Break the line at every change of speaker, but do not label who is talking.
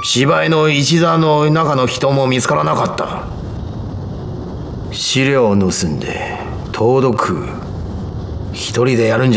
芝居の一座の中の人も見つからなかった。資料を盗んで盗読一人でやるんじゃ